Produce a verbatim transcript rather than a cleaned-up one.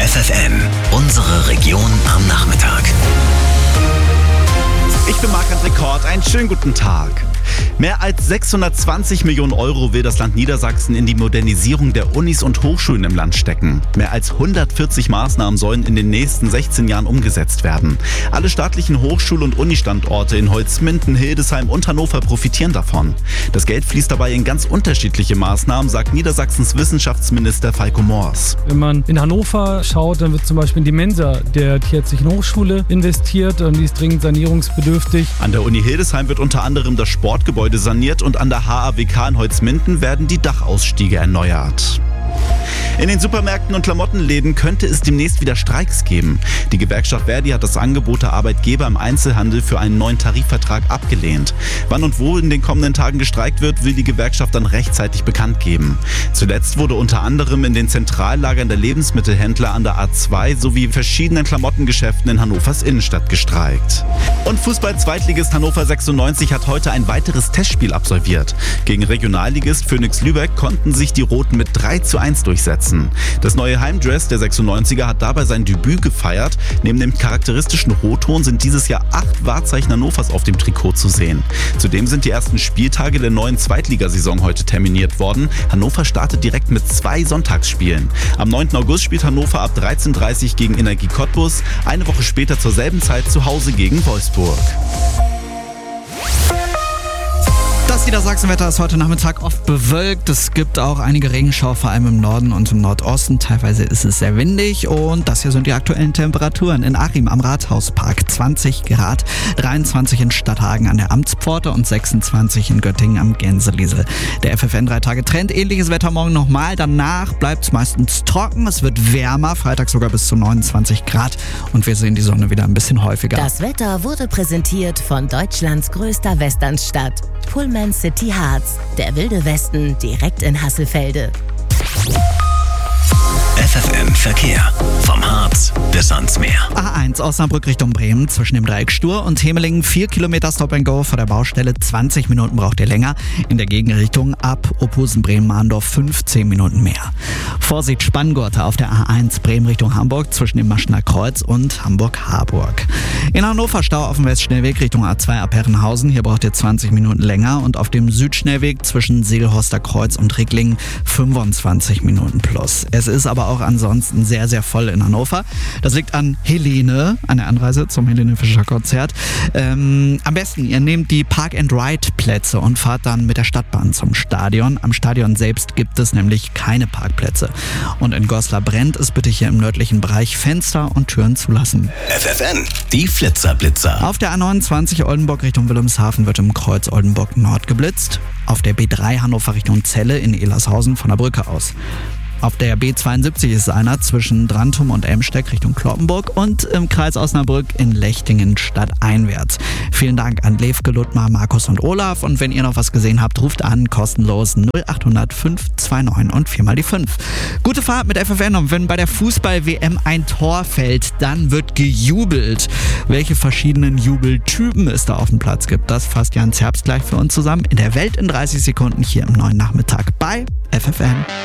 F F M, unsere Region am Nachmittag. Ich bin Marc-André Kort, einen schönen guten Tag. Mehr als sechshundertzwanzig Millionen Euro will das Land Niedersachsen in die Modernisierung der Unis und Hochschulen im Land stecken. Mehr als hundertvierzig Maßnahmen sollen in den nächsten sechzehn Jahren umgesetzt werden. Alle staatlichen Hochschul- und Unistandorte in Holzminden, Hildesheim und Hannover profitieren davon. Das Geld fließt dabei in ganz unterschiedliche Maßnahmen, sagt Niedersachsens Wissenschaftsminister Falco Moors. Wenn man in Hannover schaut, dann wird zum Beispiel in die Mensa der Tierärztlichen Hochschule investiert und die ist dringend sanierungsbedürftig. An der Uni Hildesheim wird unter anderem das Sportgebäude saniert und an der H A W K in Holzminden werden die Dachausstiege erneuert. In den Supermärkten und Klamottenläden könnte es demnächst wieder Streiks geben. Die Gewerkschaft Verdi hat das Angebot der Arbeitgeber im Einzelhandel für einen neuen Tarifvertrag abgelehnt. Wann und wo in den kommenden Tagen gestreikt wird, will die Gewerkschaft dann rechtzeitig bekannt geben. Zuletzt wurde unter anderem in den Zentrallagern der Lebensmittelhändler an der A zwei sowie verschiedenen Klamottengeschäften in Hannovers Innenstadt gestreikt. Und Fußball-Zweitligist Hannover sechsundneunzig hat heute ein weiteres Testspiel absolviert. Gegen Regionalligist Phoenix Lübeck konnten sich die Roten mit drei zu eins durchsetzen. Das neue Heimdress der sechsundneunziger hat dabei sein Debüt gefeiert. Neben dem charakteristischen Rotton sind dieses Jahr acht Wahrzeichen Hannovers auf dem Trikot zu sehen. Zudem sind die ersten Spieltage der neuen Zweitligasaison heute terminiert worden. Hannover startet direkt mit zwei Sonntagsspielen. Am neunten August spielt Hannover ab dreizehn Uhr dreißig gegen Energie Cottbus, eine Woche später zur selben Zeit zu Hause gegen Wolfsburg. Das Niedersachsenwetter ist heute Nachmittag oft bewölkt. Es gibt auch einige Regenschauer, vor allem im Norden und im Nordosten. Teilweise ist es sehr windig und das hier sind die aktuellen Temperaturen. In Achim am Rathauspark zwanzig Grad, dreiundzwanzig in Stadthagen an der Amtspforte und sechsundzwanzig in Göttingen am Gänseliesel. Der F F N drei Tage Trend, ähnliches Wetter morgen nochmal. Danach bleibt es meistens trocken, es wird wärmer, Freitag sogar bis zu neunundzwanzig Grad und wir sehen die Sonne wieder ein bisschen häufiger. Das Wetter wurde präsentiert von Deutschlands größter Westernstadt, Pullman City Harz, der wilde Westen direkt in Hasselfelde. F F M Verkehr. Vom Harz bis ans Meer. A eins Osnabrück Richtung Bremen zwischen dem Dreieck Stur und Hemelingen vier Kilometer Stop and Go vor der Baustelle. zwanzig Minuten braucht ihr länger. In der Gegenrichtung ab Ophusen Bremen-Mahndorf fünfzehn Minuten mehr. Vorsicht Spanngurte auf der A eins Bremen Richtung Hamburg zwischen dem Maschener Kreuz und Hamburg-Harburg. In Hannover Stau auf dem Westschnellweg Richtung A zwei ab Herrenhausen. Hier braucht ihr zwanzig Minuten länger. Und auf dem Südschnellweg zwischen Seelhorster Kreuz und Ricklingen fünfundzwanzig Minuten plus. Es ist aber auch ansonsten sehr, sehr voll in Hannover. Das liegt an Helene, an der Anreise zum Helene Fischer Konzert. Ähm, am besten, ihr nehmt die Park-and-Ride-Plätze und fahrt dann mit der Stadtbahn zum Stadion. Am Stadion selbst gibt es nämlich keine Parkplätze. Und in Goslar brennt es, bitte hier im nördlichen Bereich Fenster und Türen zulassen. F F N, die Flitzerblitzer. Auf der A neunundzwanzig Oldenburg Richtung Wilhelmshaven wird im Kreuz Oldenburg Nord geblitzt. Auf der B drei Hannover Richtung Celle in Elershausen von der Brücke aus. Auf der B zweiundsiebzig ist einer zwischen Drantum und Emsteck Richtung Cloppenburg und im Kreis Osnabrück in Lechtingen stadteinwärts. Vielen Dank an Levke, Ludmar, Markus und Olaf. Und wenn ihr noch was gesehen habt, ruft an, kostenlos null acht hundert fünf zwei neun und viermal die fünf. Gute Fahrt mit F F N und wenn bei der Fußball-W M ein Tor fällt, dann wird gejubelt. Welche verschiedenen Jubeltypen es da auf dem Platz gibt, das fasst Jan Zerbst gleich für uns zusammen in der Welt in dreißig Sekunden hier im neuen Nachmittag bei F F N.